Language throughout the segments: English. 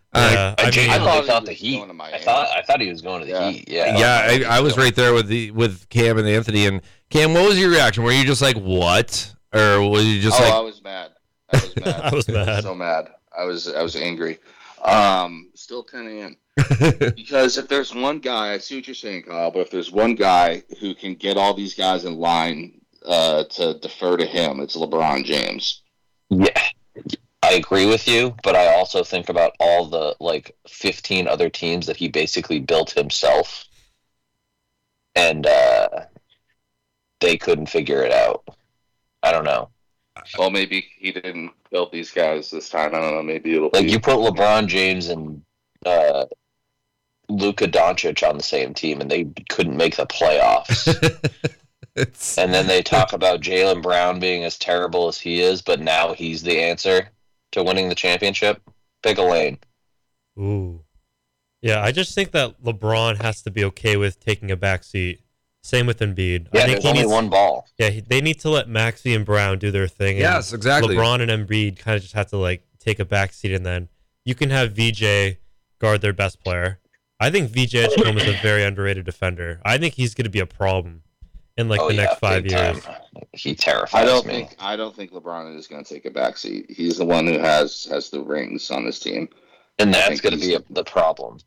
Yeah, I I genuinely mean, thought the Heat. I thought he was going to the Yeah. Heat. Yeah. yeah, I was right there with Cam and Anthony. And Cam, what was your reaction? Were you just like, what? Or was you just I like, was mad. I was mad. I was mad. So mad. I was angry. Still kind of am. Because if there's one guy, I see what you're saying, Kyle, but if there's one guy who can get all these guys in line to defer to him, it's LeBron James. Yeah, I agree with you, but I also think about all the 15 other teams that he basically built himself, and they couldn't figure it out. I don't know. Well, maybe he didn't build these guys this time. I don't know. Maybe it'll Like be. you put LeBron James and Luka Doncic on the same team, and they couldn't make the playoffs. And then they talk about Jaylen Brown being as terrible as he is, but now he's the answer to winning the championship. Pick a lane. ooh. Yeah, I just think that LeBron has to be okay with taking a back seat. Same with Embiid. Yeah, I think there's only one ball. Yeah, they need to let Maxey and Brown do their thing. Yes, exactly. LeBron and Embiid kind of just have to take a back seat, and then you can have VJ guard their best player. I think VJ Edgecombe is a very underrated defender. I think he's going to be a problem in the next 5 big years. time. He terrifies me. I don't think LeBron is going to take a backseat. He's the one who has the rings on his team. And that's going to be the problem.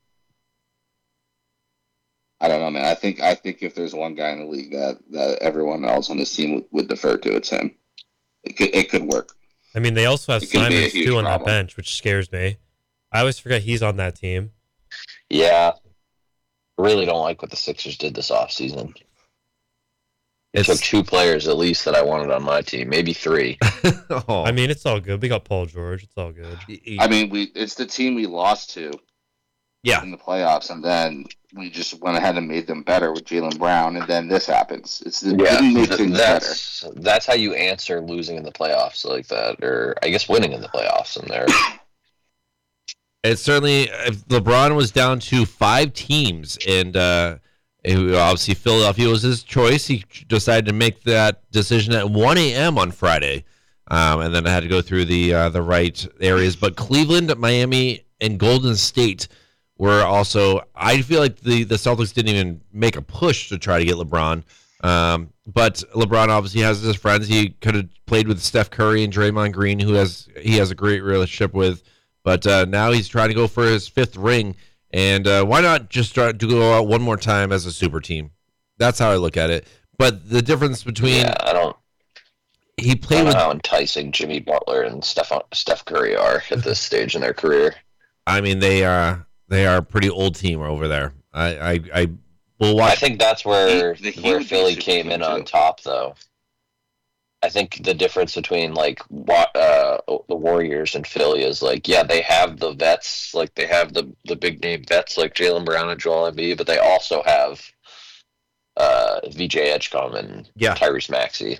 I don't know, man. I think if there's one guy in the league that everyone else on this team would defer to, it's him. It could work. I mean, they also have Simons too on that problem. bench, which scares me. I always forget he's on that team. Yeah. Really don't like what the Sixers did this offseason. It took 2 players at least that I wanted on my team, maybe 3. I mean, it's all good. We got Paul George. It's all good. I mean, it's the team we lost to. Yeah. In the playoffs, and then we just went ahead and made them better with Jaylen Brown, and then this happens. Didn't make things better. That's how you answer losing in the playoffs like that, or I guess winning in the playoffs in there. It's certainly, if LeBron was down to 5 teams, and obviously Philadelphia was his choice. He decided to make that decision at 1 a.m. on Friday, and then I had to go through the right areas. But Cleveland, Miami, and Golden State were also, I feel like the Celtics didn't even make a push to try to get LeBron. But LeBron obviously has his friends. He could have played with Steph Curry and Draymond Green, who he has a great relationship with. But now he's trying to go for his 5th ring. And why not just try to go out one more time as a super team? That's how I look at it. But the difference between... Yeah, I don't know how enticing Jimmy Butler and Steph Curry are at this stage in their career. I mean, they are a pretty old team over there. I will watch. I think that's where Philly came in on top, though. I think the difference between the Warriors and Philly is they have the vets, they have the big name vets like Jaylen Brown and Joel Embiid, but they also have VJ Edgecombe and Tyrese Maxey.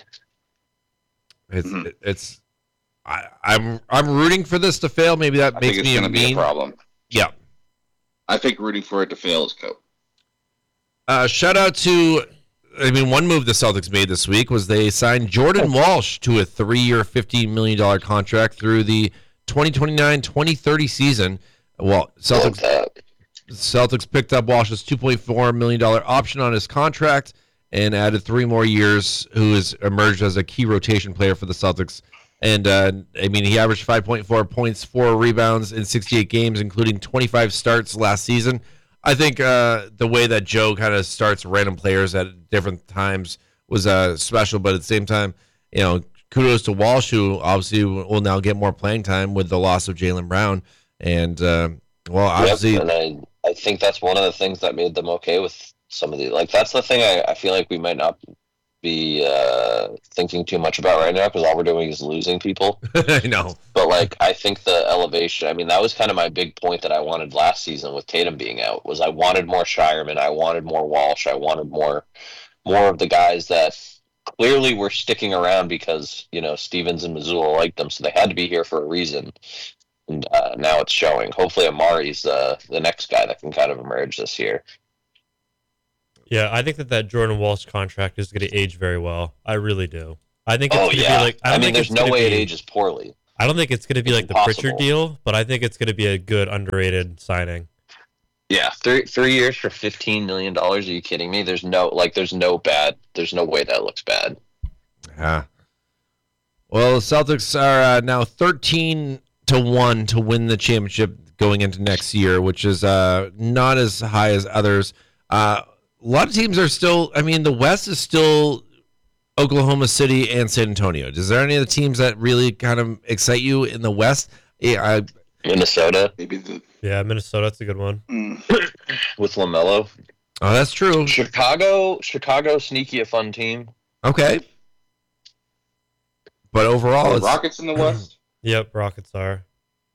I'm rooting for this to fail. Maybe that makes me a mean problem. Yeah, I think rooting for it to fail is cool. Shout out to. One move the Celtics made this week was they signed Jordan Walsh to a 3-year, $15 million contract through the 2029-2030 season. Well, Celtics picked up Walsh's $2.4 million option on his contract and added 3 more years, who has emerged as a key rotation player for the Celtics. And, he averaged 5.4 points, 4 rebounds in 68 games, including 25 starts last season. I think the way that Joe kind of starts random players at different times was special, but at the same time, kudos to Walsh, who obviously will now get more playing time with the loss of Jaylen Brown. And, obviously... Yep, and I think that's one of the things that made them okay with some of the... that's the thing I feel like we might not be thinking too much about right now, because all we're doing is losing people. I know. But I think the elevation, that was kind of my big point that I wanted last season with Tatum being out, was I wanted more Shireman, I wanted more Walsh, I wanted more of the guys that clearly were sticking around because Stevens and Mazzulla liked them, so they had to be here for a reason. And now it's showing. Hopefully Amari's the next guy that can kind of emerge this year. Yeah, I think that Jordan Walsh contract is going to age very well. I really do. I think it's going to be there's no way it ages poorly. I don't think it's going to be It's like the impossible. Pritchard deal, but I think it's going to be a good underrated signing. Yeah, 3 years for $15 million. Are you kidding me? There's no way that looks bad. Yeah. Well, the Celtics are now 13-1 to win the championship going into next year, which is not as high as others. A lot of teams are still. I mean, the West is still Oklahoma City and San Antonio. Is there any of the teams that really kind of excite you in the West? Yeah, Minnesota Maybe the Yeah, Minnesota, that's a good one. with LaMelo. Oh, that's true. Chicago, sneaky a fun team. Okay. But overall, it's Rockets in the West. Yep, Rockets are.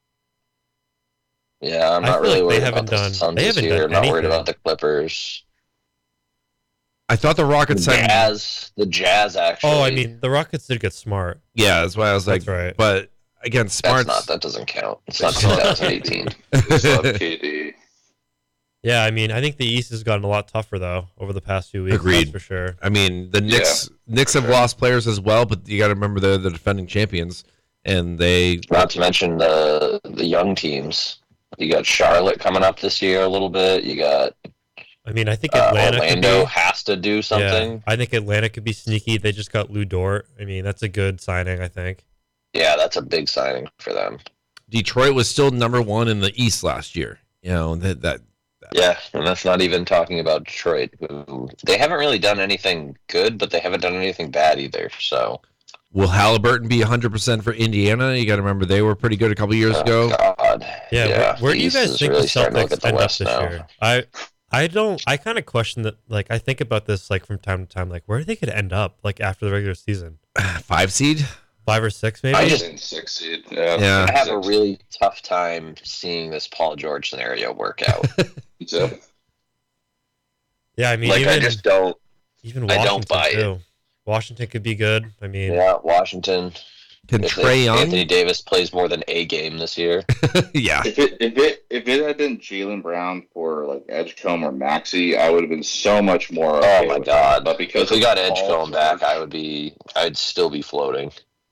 Yeah, I'm I not feel really like they worried haven't about the done- Suns they this haven't year. done I'm not worried anything. about the Clippers. I thought the Rockets signed. The Jazz actually. Oh, I mean, the Rockets did get smart. Yeah, that's why I was like. That's right. But again, Smart's. that doesn't count. It's not 2018. They still have KD. Yeah, I mean, I think the East has gotten a lot tougher though over the past few weeks. Agreed. That's for sure. I mean, the Knicks have lost players as well, but you got to remember they're the defending champions, and they. Not to mention the young teams. You got Charlotte coming up this year a little bit. You got I mean, I think Atlanta Orlando could has to do be. something. Yeah, I think Atlanta could be sneaky. They just got Lou Dort. I mean, that's a good signing. I think. Yeah, that's a big signing for them. Detroit was still number one in the East last year. You know that Yeah, and that's not even talking about Detroit. Who they haven't really done anything good, but they haven't done anything bad either. So, will Halliburton be 100% for Indiana? You got to remember they were pretty good a couple years ago. God, Yeah, where the do you East guys is think really the starting to look Celtics at the end up West this now. year? I don't. I kind of question that. Like, I think about this like from time to time. Like, where are they going to end up? Like after the regular season, 5 seed. 5 or 6 maybe. I just- In 6 seed. Yeah. I have a really tough time seeing this Paul George scenario work out. So, Yeah, I mean, like, even I just don't. even I Washington don't buy it. too. Washington could be good. I mean, Yeah, Washington. Can If Trae Young? Anthony Davis plays more than a game this year, Yeah. if it had been Jaylen Brown for like Edgecombe or Maxey, I would have been so much more. oh okay my with God! that. But because if we got of Paul Edgecombe back, George- I'd still be floating.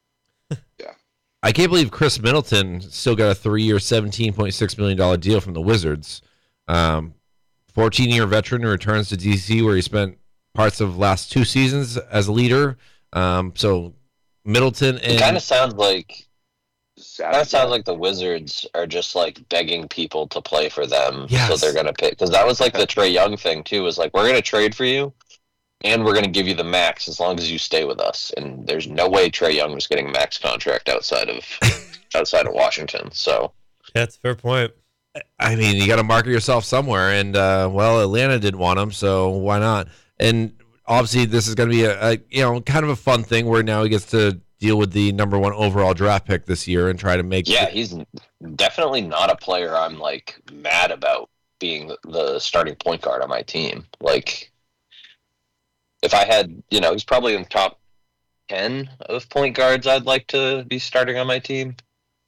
I can't believe Chris Middleton still got a 3-year, $17.6 million deal from the Wizards. 14-year veteran who returns to DC where he spent parts of last 2 seasons as a leader. So Middleton It kind and of sounds like Sad. the Wizards are just like begging people to play for them, Yes. so they're gonna pick. Because that was like the Trae Young thing too. Was like, we're gonna trade for you, and we're gonna give you the max as long as you stay with us. And there's no way Trae Young was getting a max contract outside of Washington. So yeah, that's a fair point. I mean, you got to market yourself somewhere, and well, Atlanta didn't want him, so why not? And obviously, this is going to be a kind of a fun thing where now he gets to deal with the number 1 overall draft pick this year and try to make. yeah, he's definitely not a player I'm like mad about being the starting point guard on my team. Like, if I had, he's probably in the top 10 of point guards I'd like to be starting on my team.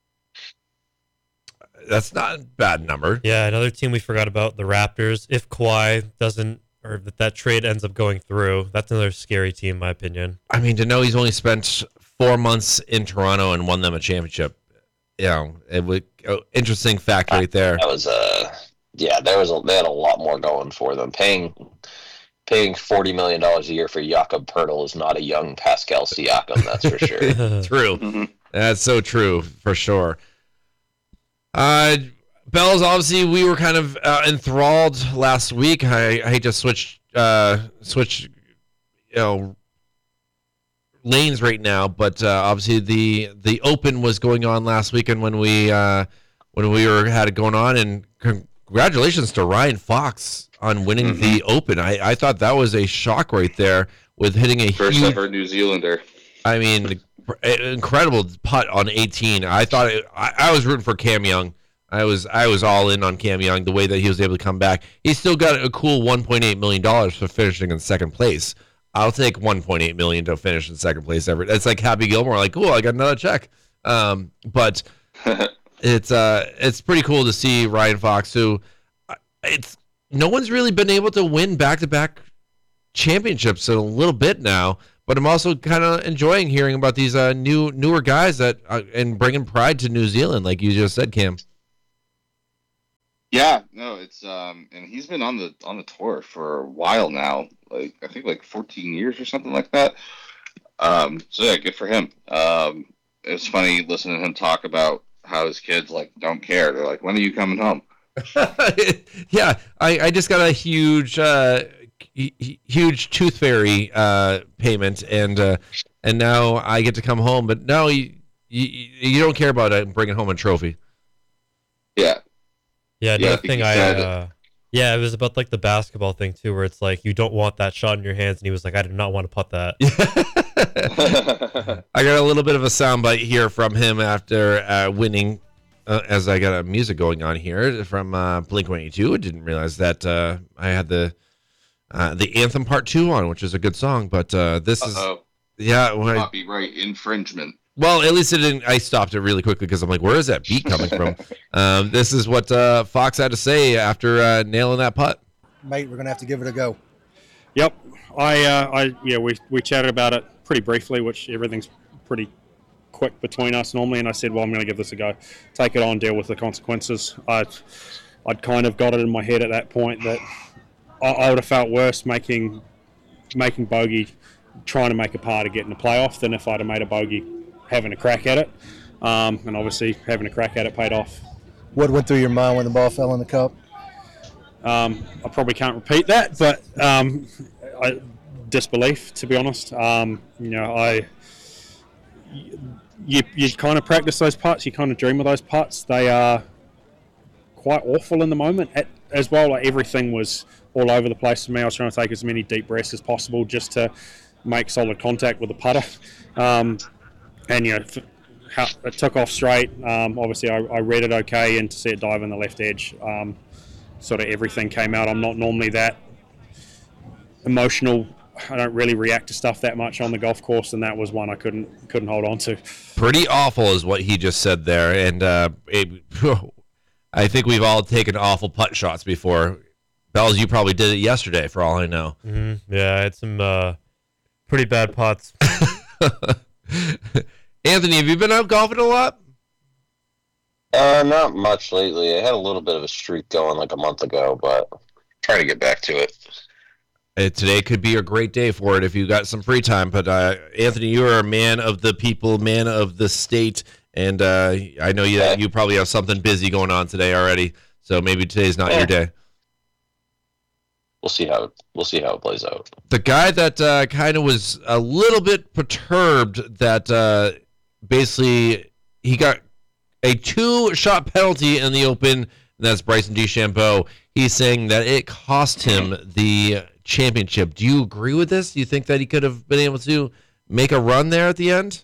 That's not a bad number. Yeah, another team we forgot about, the Raptors. If Kawhi doesn't, or if that trade ends up going through, that's another scary team, in my opinion. I mean, to know he's only spent 4 months in Toronto and won them a championship, it would interesting fact right there. That was they had a lot more going for them. Paying $40 million a year for Jakob Pertl is not a young Pascal Siakam, that's for sure. True. Mhm. That's so true for sure. Bells, obviously, we were kind of enthralled last week. I hate to switch, lanes right now, but obviously the Open was going on last weekend when we had it going on, and congratulations to Ryan Fox on winning the Open. I thought that was a shock right there with hitting a First huge. ever New Zealander. I mean, incredible putt on 18. I thought I was rooting for Cam Young. I was all in on Cam Young, the way that he was able to come back. He still got a cool $1.8 million for finishing in second place. I'll take $1.8 million to finish in second place ever. It's like Happy Gilmore, like, cool, I got another check. But it's pretty cool to see Ryan Fox, who no one's really been able to win back-to-back championships in a little bit now. but I'm also kind of enjoying hearing about these newer guys that and bringing pride to New Zealand, like you just said, Cam. Yeah, no, it's and he's been on the tour for a while now, like I think like 14 years or something like that. So yeah, good for him. It's funny listening to him talk about how his kids like don't care. They're like, when are you coming home? Yeah, I just got a huge tooth fairy payment, and now I get to come home. But no, you don't care about it bringing home a trophy. Yeah. Yeah, another thing it it was about like the basketball thing too, where it's like you don't want that shot in your hands, and he was like, I did not want to putt that. I got a little bit of a soundbite here from him after winning, as I got a music going on here from Blink-182. I didn't realize that I had the Anthem Part 2 on, which is a good song, but this is copyright infringement. Well, at least it didn't. I stopped it really quickly because I'm like, where is that beat coming from? This is what Fox had to say after nailing that putt. Mate, we're going to have to give it a go. Yep. We chatted about it pretty briefly, which everything's pretty quick between us normally, and I said, well, I'm going to give this a go. Take it on, deal with the consequences. I'd kind of got it in my head at that point that I would have felt worse making bogey, trying to make a par to get in the playoff than if I'd have made a bogey having a crack at it. And obviously having a crack at it paid off. What went through your mind when the ball fell in the cup? I probably can't repeat that, but disbelief, to be honest. You kind of practice those putts, you kind of dream of those putts. They are quite awful in the moment as well. Like everything was all over the place for me. I was trying to take as many deep breaths as possible just to make solid contact with the putter. And it took off straight. Obviously, I read it okay, and to see it dive in the left edge, sort of everything came out. I'm not normally that emotional. I don't really react to stuff that much on the golf course, and that was one I couldn't hold on to. Pretty awful is what he just said there, and I think we've all taken awful putt shots before. Bells, you probably did it yesterday, for all I know. Mm-hmm. Yeah, I had some pretty bad putts. Anthony, have you been out golfing a lot? Not much lately. I had a little bit of a streak going like a month ago, but trying to get back to it. Today could be a great day for it if you got some free time. But Anthony, you are a man of the people, man of the state, and I know you probably have something busy going on today already. So maybe today's not your day. We'll see how it plays out. The guy that kind of was a little bit perturbed that basically he got a 2-shot penalty in the Open, and that's Bryson DeChambeau. He's saying that it cost him the championship. Do you agree with this? Do you think that he could have been able to make a run there at the end?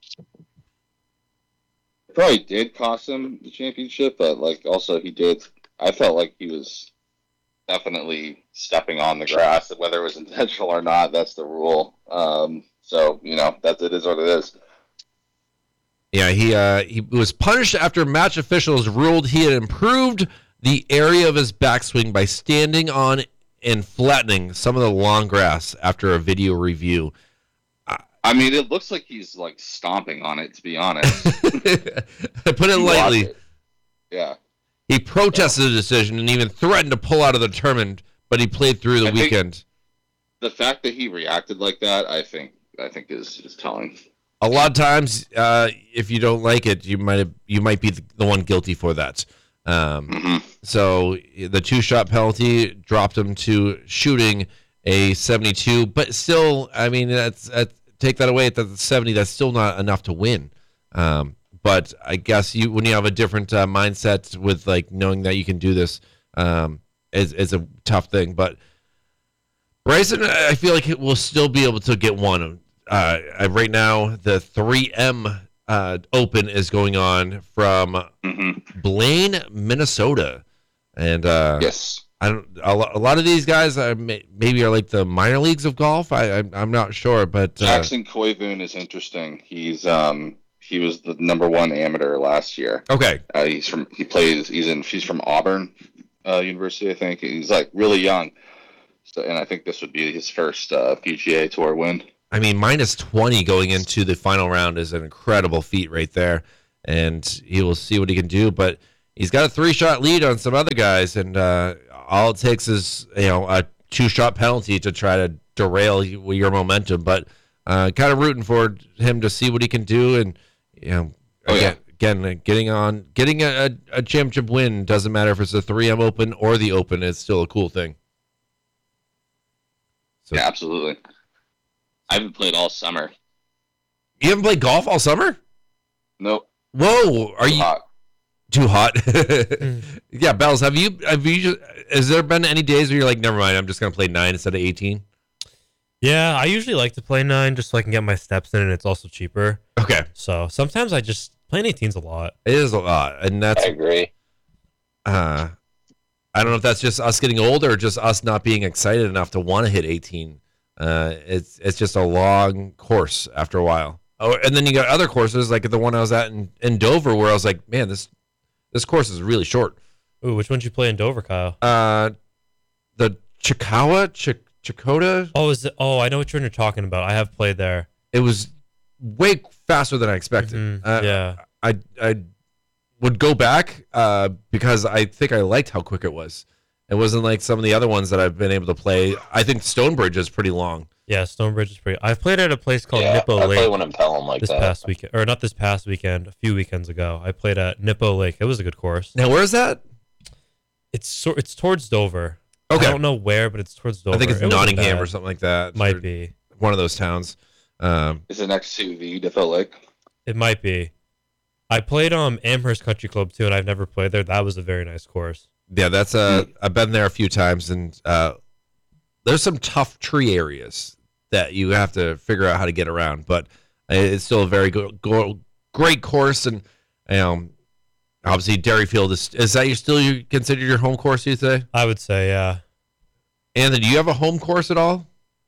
It probably did cost him the championship, but also he did. I felt like he was definitely stepping on the grass, whether it was intentional or not. That's the rule. So that it is what it is. Yeah, he was punished after match officials ruled he had improved the area of his backswing by standing on and flattening some of the long grass after a video review. I mean, it looks like he's stomping on it, to be honest. Put it lightly. Yeah. He protested the decision and even threatened to pull out of the tournament, but he played through the weekend. The fact that he reacted like that, I think is telling. A lot of times, if you don't like it, you might be the one guilty for that. So the 2-shot penalty dropped him to shooting a 72, but still, I mean, that's take that away at the 70. That's still not enough to win. But I guess when you have a different mindset with knowing that you can do this, is a tough thing. But Bryson, I feel like it will still be able to get one. Right now, the 3M Open is going on from Blaine, Minnesota, and yes, a lot of these guys maybe are like the minor leagues of golf. I'm not sure, but Jackson Koivun is interesting. He was the #1 amateur last year. Okay, he's from Auburn University, I think. He's really young, so and I think this would be his first PGA Tour win. I mean, minus 20 going into the final round is an incredible feat right there, and he will see what he can do. But he's got a 3-shot lead on some other guys, and all it takes is a 2-shot penalty to try to derail your momentum. But kind of rooting for him to see what he can do, and again, getting a championship win doesn't matter if it's the 3M Open or the Open. It's still a cool thing. So, yeah, absolutely. I haven't played all summer. You haven't played golf all summer? Nope. Whoa, are you Hot. too hot? Yeah, Bells, have you has there been any days where you're like, never mind, I'm just gonna play 9 instead of 18? Yeah, I usually like to play 9 just so I can get my steps in, and it's also cheaper. Okay, So sometimes I just playing 18's a lot. it is a lot, and that's I agree. I don't know if that's just us getting older or just us not being excited enough to want to hit 18. It's just a long course after a while. Oh, and then you got other courses like the one I was at in Dover, where I was like, man, this course is really short. Ooh, which one did you play in Dover, Kyle? The Chakota. Oh, is it? Oh, I know what you're talking about. I have played there. It was way faster than I expected. Yeah. I would go back because I think I liked how quick it was. It wasn't like some of the other ones that I've been able to play. I think Stonebridge is pretty long. Yeah, Stonebridge is pretty. I've played at a place called Yeah, Nippo I Lake played one in Pelham like this that. past weekend, or not this past weekend, a few weekends ago. I played at Nippo Lake. It was a good course. Now, where is that? It's towards Dover. Okay. I don't know where, but it's towards Dover. I think it's It wasn't Nottingham bad. or something like that. Might Or be. one of those towns. Is it next to the Nippo Lake? It might be. I played Amherst Country Club too, and I've never played there. That was a very nice course. Yeah, that's I've been there a few times, and there's some tough tree areas that you have to figure out how to get around. But it's still a very great course, and obviously Derryfield is that you consider your home course? You say? I would say, yeah. Anthony, do you have a home course at all?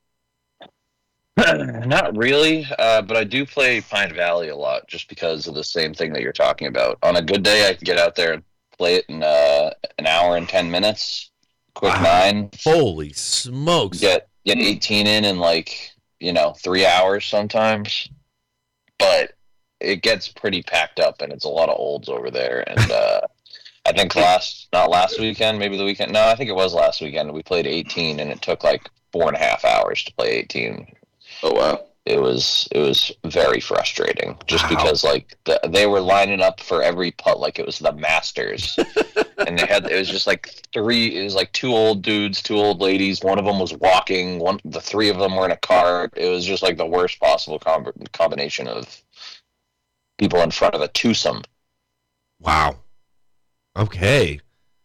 Not really, but I do play Pine Valley a lot just because of the same thing that you're talking about. On a good day, I can get out there and play it in an hour and 10 minutes, quick Wow. 9. Holy smokes! Get 18 in like 3 hours sometimes, but it gets pretty packed up, and it's a lot of olds over there. And I think not last weekend, maybe the weekend. No, I think it was last weekend. We played 18, and it took like 4.5 hours to play 18. Oh, wow. It was very frustrating just Wow. because like they were lining up for every putt like it was the Masters, and it was just like it was like 2 old dudes, 2 old ladies. One of them was walking. The 3 of them were in a cart. It was just like the worst possible combination of people in front of a twosome. Wow. Okay.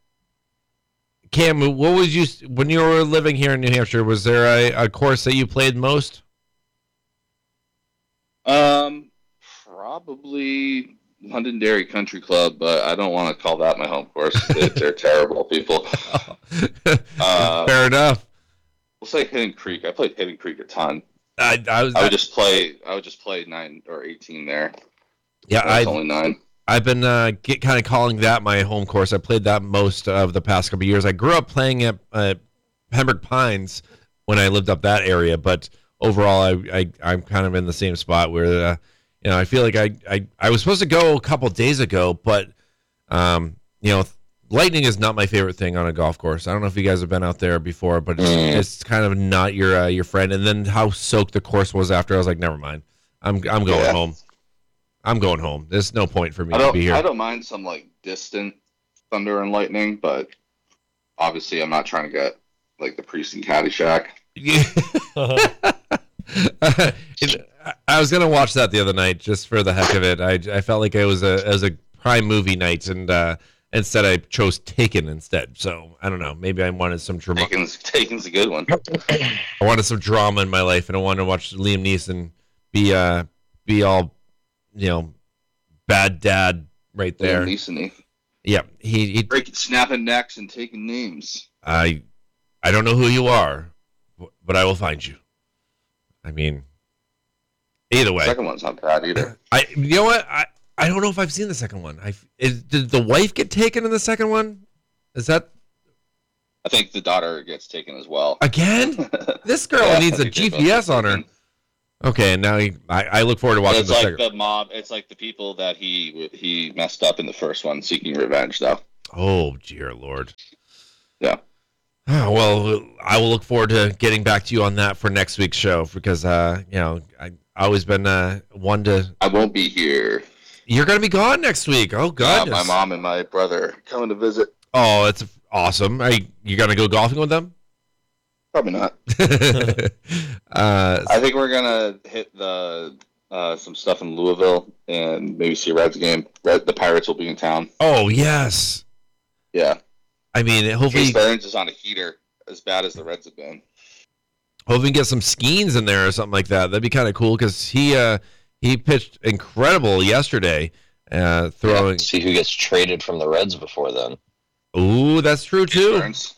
Cam, what was when you were living here in New Hampshire? Was there a course that you played most? Probably Londonderry Country Club, but I don't want to call that my home course. They're terrible people. Fair enough. We'll say Hidden Creek. I played Hidden Creek a ton. I would just play 9 or 18 there. Yeah, That's only 9. I've been kind of calling that my home course. I played that most of the past couple of years. I grew up playing at Pembroke Pines when I lived up that area, but overall, I'm kind of in the same spot where I feel like I was supposed to go a couple days ago, but lightning is not my favorite thing on a golf course. I don't know if you guys have been out there before, but it's kind of not your friend. And then how soaked the course was after, I was like, never mind. I'm going home. I'm going home. There's no point for me to be here. I don't mind some like distant thunder and lightning, but obviously I'm not trying to get like the Priest and Caddyshack. I was gonna watch that the other night just for the heck of it. I felt like it was a prime movie night, and instead I chose Taken instead. So I don't know. Maybe I wanted some drama. Taken's a good one. I wanted some drama in my life, and I wanted to watch Liam Neeson be all bad dad right there. Liam Neeson. Yeah, he Breaking, snapping necks and taking names. I don't know who you are, but I will find you. I mean, either way. The second one's not bad either. You know what? I don't know if I've seen the second one. Did the wife get taken in the second one? Is that I think the daughter gets taken as well. again? This girl Yeah, needs a I think they both GPS get on her. taken. Okay, and now I look forward to watching It's the like second. the mob. It's like the people that he messed up in the first one, seeking revenge, though. Oh, dear Lord. Yeah. Oh, well, I will look forward to getting back to you on that for next week's show because, I always been one to. I won't be here. You're going to be gone next week. Oh, goodness. My mom and my brother coming to visit. Oh, it's awesome. You going to go golfing with them? Probably not. I think we're gonna hit some stuff in Louisville and maybe see a Reds game. The Pirates will be in town. Oh, yes. Yeah. I mean, hopefully Chase Burns is on a heater, as bad as the Reds have been. hopefully we can get some Skeens in there or something like that. That'd be kind of cool because he pitched incredible yesterday, throwing. See who gets traded from the Reds before then. Ooh, that's true too. Burns.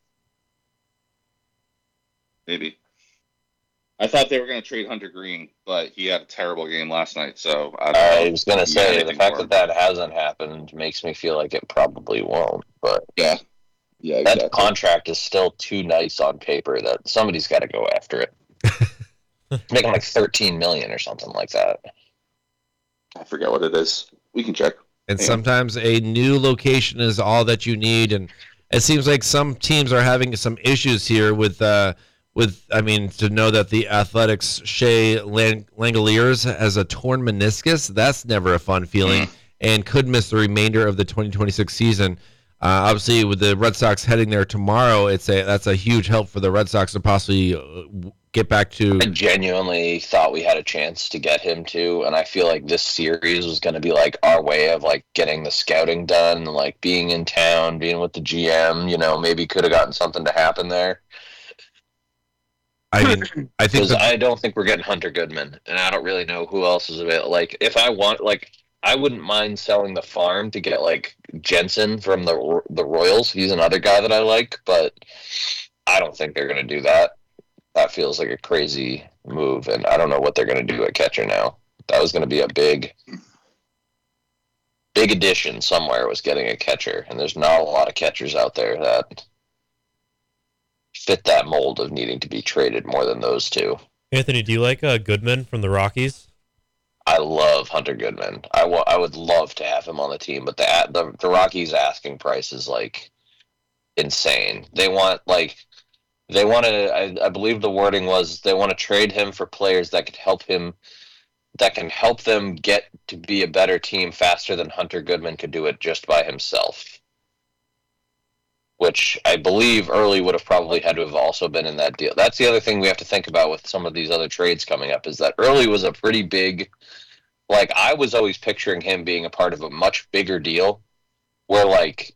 Maybe. I thought they were going to trade Hunter Green, but he had a terrible game last night. So I was going to say the fact that hasn't happened makes me feel like it probably won't. But yeah, exactly. That contract is still too nice on paper that somebody's got to go after it. Make him like $13 million or something like that. I forget what it is. We can check. And sometimes a new location is all that you need, and it seems like some teams are having some issues here with to know that the Athletics' Shea Langoliers has a torn meniscus. That's never a fun feeling, and could miss the remainder of the 2026 season. Obviously, with the Red Sox heading there tomorrow, that's a huge help for the Red Sox to possibly get back to. I genuinely thought we had a chance to get him too, and I feel like this series was going to be like our way of like getting the scouting done, like being in town, being with the GM. Maybe could have gotten something to happen there. I mean, I don't think we're getting Hunter Goodman, and I don't really know who else is available. Like, if I want, like, I wouldn't mind selling the farm to get like Jensen from the Royals. He's another guy that I like, but I don't think they're going to do that. That feels like a crazy move, and I don't know what they're going to do at catcher now. That was going to be a big addition somewhere, was getting a catcher, and there's not a lot of catchers out there that fit that mold of needing to be traded more than those two. Anthony, do you like Goodman from the Rockies? I love Hunter Goodman. I would love to have him on the team, but the Rockies' asking price is like insane. I believe the wording was they want to trade him for players that can help them get to be a better team faster than Hunter Goodman could do it just by himself. Which I believe Early would have probably had to have also been in that deal. That's the other thing we have to think about with some of these other trades coming up, is that Early was a pretty big, like, I was always picturing him being a part of a much bigger deal where, like,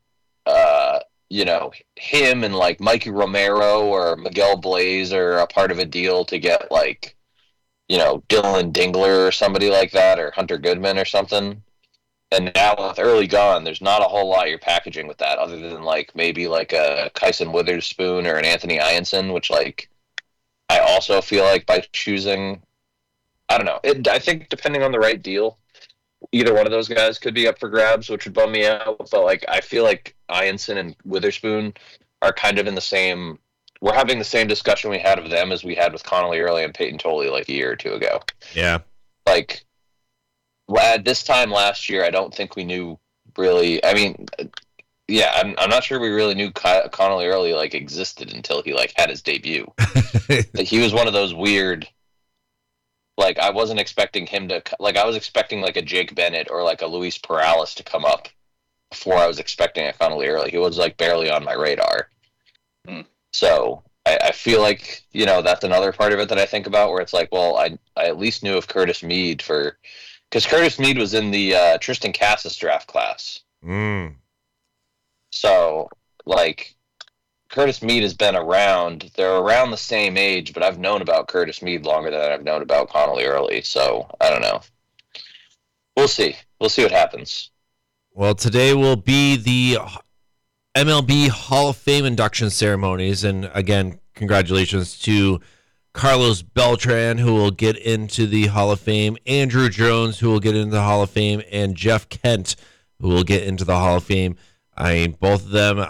him and, like, Mikey Romero or Miguel Blaze are a part of a deal to get, like, Dylan Dingler or somebody like that, or Hunter Goodman or something. And now with Early gone, there's not a whole lot you're packaging with that, other than like maybe like a Kyson Witherspoon or an Anthony Ianson, which like I also feel like by choosing, I don't know. I think depending on the right deal, either one of those guys could be up for grabs, which would bum me out. But like I feel like Ianson and Witherspoon are kind of in the same. We're having the same discussion we had of them as we had with Connolly Early and Peyton Tolley like a year or two ago. Yeah, like. This time last year, I don't think we knew really. I mean, yeah, I'm not sure we really knew Connolly Early like existed until he like had his debut. He was one of those weird. Like I wasn't expecting him to like. I was expecting like a Jake Bennett or like a Luis Perales to come up before I was expecting a Connolly Early. He was like barely on my radar. So I feel like that's another part of it that I think about where it's like, well, I at least knew of Curtis Mead because Curtis Mead was in the Tristan Cassis draft class. So, like, Curtis Mead has been around. They're around the same age, but I've known about Curtis Mead longer than I've known about Connolly Early. So, I don't know. We'll see. We'll see what happens. Well, today will be the MLB Hall of Fame induction ceremonies. And, again, congratulations to Carlos Beltran, who will get into the Hall of Fame, Andrew Jones, who will get into the Hall of Fame, and Jeff Kent, who will get into the Hall of Fame. I mean, both of them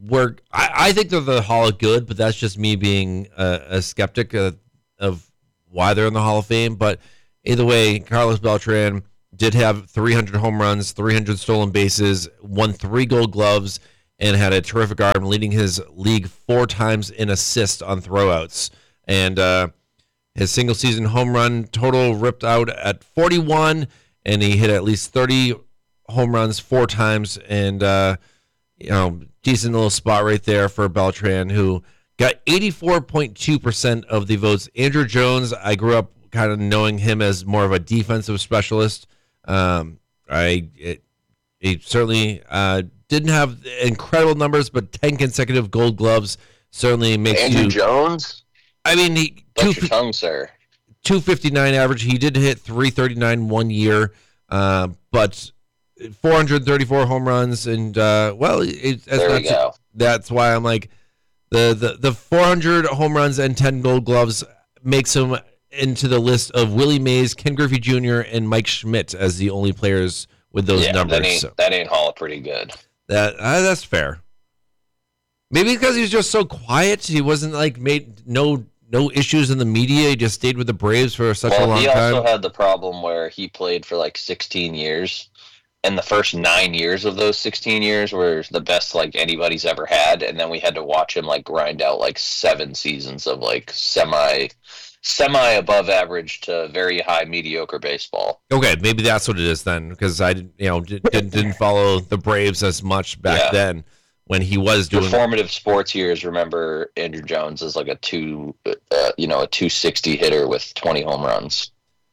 I think they're the Hall of Good, but that's just me being a skeptic of why they're in the Hall of Fame. But either way, Carlos Beltran did have 300 home runs, 300 stolen bases, won 3 Gold Gloves, and had a terrific arm, leading his league 4 times in assists on throwouts. And his single-season home run total ripped out at 41, and he hit at least 30 home runs 4 times. And, decent little spot right there for Beltran, who got 84.2% of the votes. Andrew Jones, I grew up kind of knowing him as more of a defensive specialist. He certainly didn't have incredible numbers, but 10 consecutive Gold Gloves certainly makes Andrew Jones? I mean, he Bless your tongue, sir. 259 average. He did hit 339 one year, but 434 home runs, and There we go. that's why I'm like the 400 home runs and 10 Gold Gloves makes him into the list of Willie Mays, Ken Griffey Jr., and Mike Schmidt as the only players with those numbers. That ain't Hall pretty good. That's fair. Maybe because he was just so quiet, he wasn't like made no issues in the media. He just stayed with the Braves for such a long time. He also had the problem where he played for like 16 years, and the first 9 years of those 16 years were the best like anybody's ever had, and then we had to watch him like grind out like 7 seasons of like semi above average to very high mediocre baseball. Okay, maybe that's what it is then, because I didn't follow the Braves as much back then when he was doing formative sports years. Remember Andrew Jones as like a 260 hitter with 20 home runs.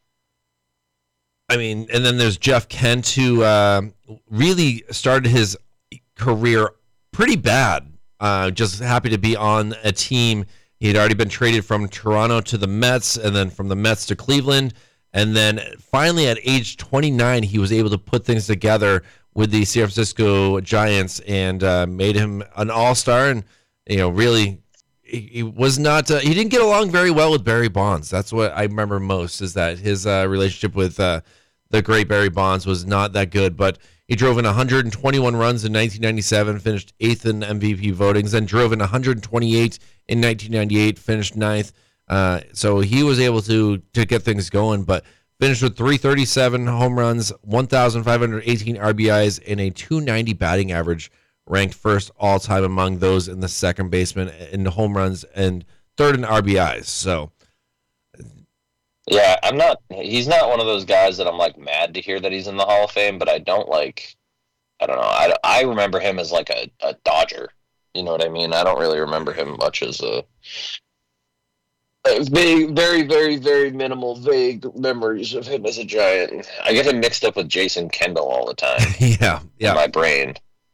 I mean, and then there's Jeff Kent, who really started his career pretty bad. Just happy to be on a team. He had already been traded from Toronto to the Mets, and then from the Mets to Cleveland. And then finally at age 29, he was able to put things together with the San Francisco Giants and made him an all-star. And, really, he was not, he didn't get along very well with Barry Bonds. That's what I remember most, is that his relationship with the great Barry Bonds was not that good. But he drove in 121 runs in 1997, finished 8th in MVP votings, then drove in 128 in 1998, finished 9th. So he was able to get things going, but finished with 337 home runs, 1,518 RBIs, and a 290 batting average, ranked first all-time among those in the second baseman in home runs and third in RBIs. So, yeah, he's not one of those guys that I'm like mad to hear that he's in the Hall of Fame, but I don't know. I remember him as like a Dodger. You know what I mean? I don't really remember him much as a very, very, very minimal, vague memories of him as a Giant. I get him mixed up with Jason Kendall all the time. yeah. In my brain.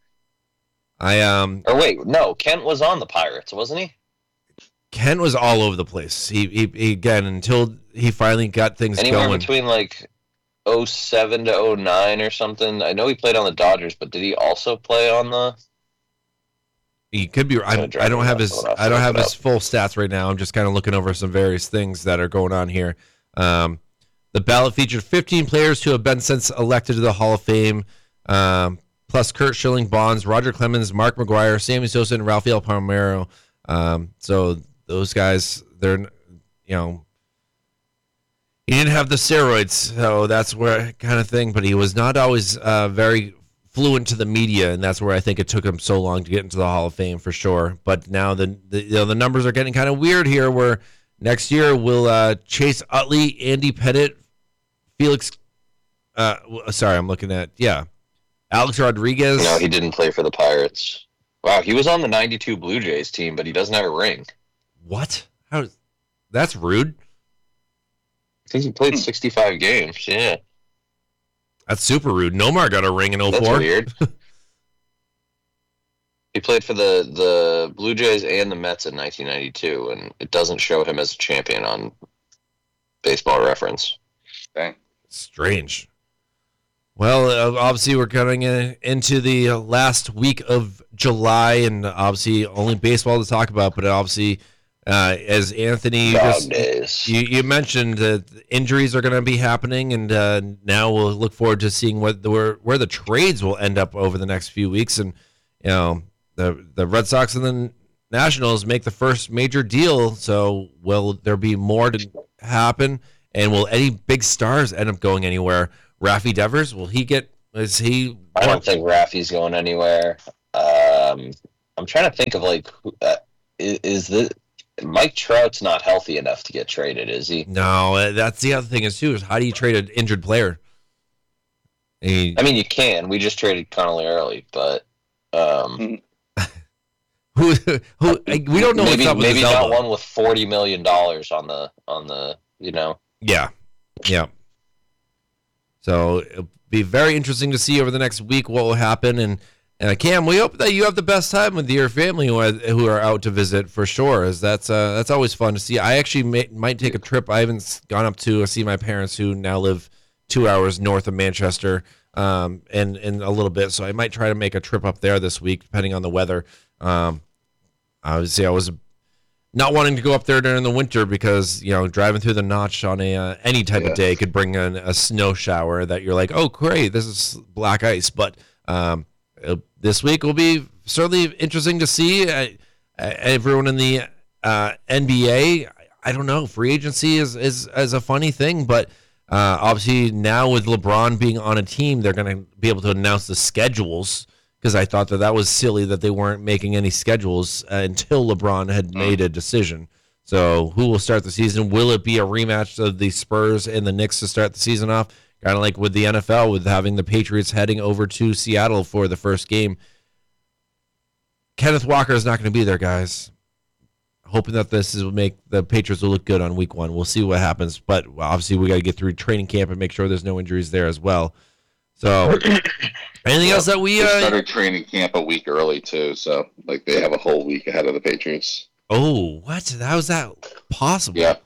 Or wait, no, Kent was on the Pirates, wasn't he? Kent was all over the place. He again, until he finally got things Anywhere going. Between like 07 to 09 or something. I know he played on the Dodgers, but did he also play on the? He could be. I don't have his full stats right now. I'm just kind of looking over some various things that are going on here. The ballot featured 15 players who have been since elected to the Hall of Fame, plus Curt Schilling, Bonds, Roger Clemens, Mark McGwire, Sammy Sosa, and Rafael Palmeiro. So those guys, they're, he didn't have the steroids, so that's where kind of thing. But he was not always very fluent to the media, and that's where I think it took him so long to get into the Hall of Fame for sure. But now the numbers are getting kind of weird here, where next year we'll Chase Utley, Andy Pettitte, Felix. Sorry, I'm looking at Alex Rodriguez. No, he didn't play for the Pirates. Wow, he was on the '92 Blue Jays team, but he doesn't have a ring. What? That's rude. I think he played 65 games. Yeah. That's super rude. Nomar got a ring in 04. That's weird. He played for the Blue Jays and the Mets in 1992, and it doesn't show him as a champion on Baseball Reference. Dang. Strange. Well, obviously we're coming into the last week of July, and obviously only baseball to talk about, but obviously as Anthony you mentioned, injuries are going to be happening, and now we'll look forward to seeing where the trades will end up over the next few weeks. And the Red Sox and the Nationals make the first major deal, so will there be more to happen? And will any big stars end up going anywhere? Rafi Devers, will he get? Is he? I don't think Rafi's going anywhere. I'm trying to think of is the Mike Trout's not healthy enough to get traded? Is he? No, that's the other thing is how do you trade an injured player? I mean, you can. We just traded Connolly early, but who we don't know what's up with his elbow. Maybe not one with $40 million on the Yeah. So it'll be very interesting to see over the next week what will happen. And Cam, we hope that you have the best time with your family who are out to visit for sure. As that's always fun to see. I actually might take a trip. I haven't gone up to see my parents who now live 2 hours north of Manchester, in a little bit. So I might try to make a trip up there this week, depending on the weather. Obviously, I was not wanting to go up there during the winter because driving through the Notch on any type of day could bring in a snow shower that you're like, oh great, this is black ice. But this week will be certainly interesting to see. Everyone in the NBA, I don't know, free agency is a funny thing, but obviously now with LeBron being on a team, they're going to be able to announce the schedules. Because I thought that was silly that they weren't making any schedules until LeBron had made a decision. So who will start the season? Will it be a rematch of the Spurs and the Knicks to start the season off? Kind of like with the NFL, with having the Patriots heading over to Seattle for the first game. Kenneth Walker is not going to be there, guys. Hoping that this will make the Patriots will look good on week 1. We'll see what happens. But obviously we got to get through training camp and make sure there's no injuries there as well. So, anything else that we started training camp a week early too, so they have a whole week ahead of the Patriots. Oh, what? How is that possible? Yeah,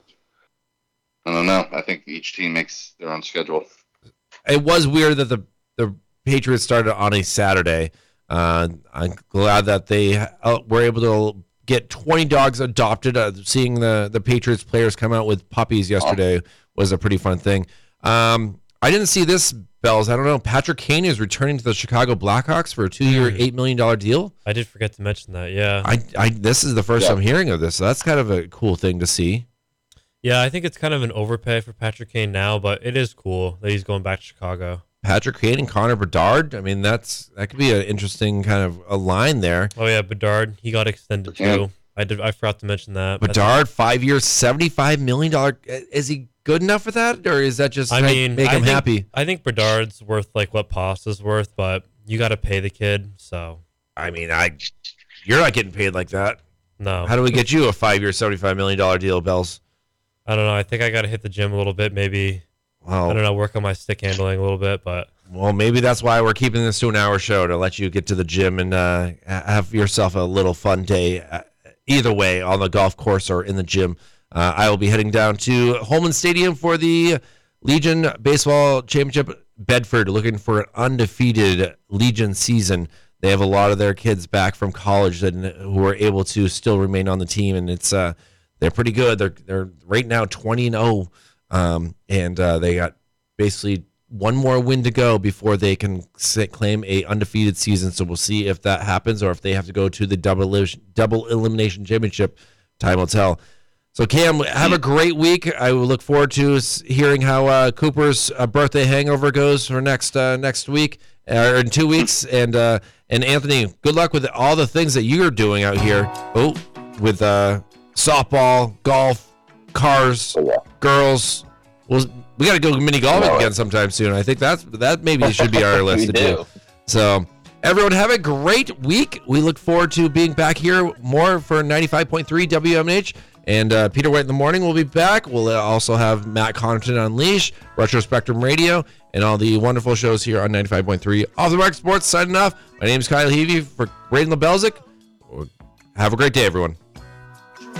I don't know. I think each team makes their own schedule. It was weird that the Patriots started on a Saturday. I'm glad that they were able to get 20 dogs adopted. Seeing the Patriots players come out with puppies yesterday was a pretty fun thing. I didn't see this, Bells. I don't know. Patrick Kane is returning to the Chicago Blackhawks for a 2-year, $8 million deal. I did forget to mention that. Yeah. This is the first I'm hearing of this. So that's kind of a cool thing to see. Yeah, I think it's kind of an overpay for Patrick Kane now, but it is cool that he's going back to Chicago. Patrick Kane and Connor Bedard. I mean, that could be an interesting kind of a line there. Oh yeah, Bedard. He got extended too. I forgot to mention that. Bedard, 5 years, $75 million. Is he good enough for that, or is that just make him happy? I think Bedard's worth what Pasta's worth, but you got to pay the kid. So I mean, you're not getting paid like that. No. How do we get you a 5 year, $75 million deal, Bells? I don't know. I think I got to hit the gym a little bit, maybe. Well, I don't know, work on my stick handling a little bit, but. Well, maybe that's why we're keeping this to an hour show, to let you get to the gym and have yourself a little fun day. Either way, on the golf course or in the gym. I will be heading down to Holman Stadium for the Legion Baseball Championship. Bedford looking for an undefeated Legion season. They have a lot of their kids back from college who are able to still remain on the team, and it's they're pretty good. They're right now 20-0, and they got basically one more win to go before they can claim a undefeated season. So we'll see if that happens or if they have to go to the double elimination championship. Time will tell. So Cam, have a great week. I will look forward to hearing how Cooper's birthday hangover goes for next week or in 2 weeks. And Anthony, good luck with all the things that you're doing out here. Oh, with softball, golf, cars, girls. Well, we got to go mini golfing again sometime soon. I think that maybe should be our list to do. So everyone, have a great week. We look forward to being back here more for 95.3 WMNH. And Peter White in the Morning will be back. We'll also have Matt Connaughton on Leash, Retro Spectrum Radio, and all the wonderful shows here on 95.3. Off the Mark Sports signing off. My name is Kyle Heavey for Braden LeBelzik. Have a great day, everyone.